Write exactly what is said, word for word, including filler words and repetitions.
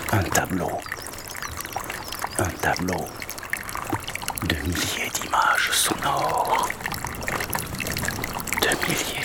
Un tableau. Un tableau de milliers d'images sonores. De milliers